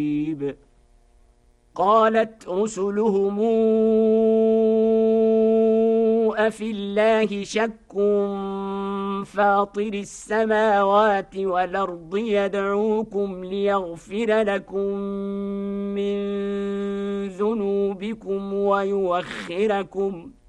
قالت رسلهم أفي الله شك فاطر السماوات والأرض يدعوكم ليغفر لكم من ذنوبكم